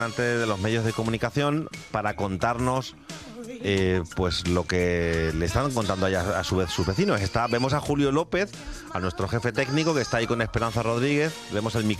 de los medios de comunicación para contarnos pues lo que le están contando allá a su vez sus vecinos. Vemos a Julio López, a nuestro jefe técnico, que está ahí con Esperanza Rodríguez. Vemos el